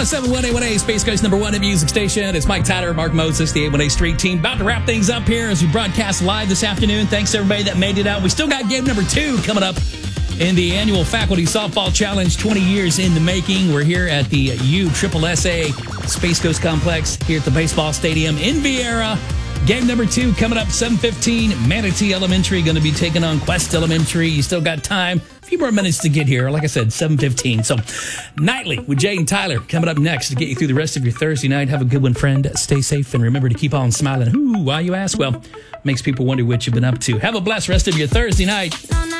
107.1 A1A, Space Coast number one music station. It's Mike Tyler, Mark Moses, the A1A Street team. About to wrap things up here as we broadcast live this afternoon. Thanks to everybody that made it out. We still got game number 2 coming up in the annual Faculty Softball Challenge, 20 years in the making. We're here at the USSSA Space Coast Complex here at the baseball stadium in Viera. Game number 2 coming up 7:15. Manatee Elementary going to be taking on Quest Elementary. You still got time. A few more minutes to get here. Like I said, 7:15. So Nightly with Jay and Tyler coming up next to get you through the rest of your Thursday night. Have a good one, friend. Stay safe and remember to keep on smiling. Why, you ask? Well, makes people wonder what you've been up to. Have a blessed rest of your Thursday night.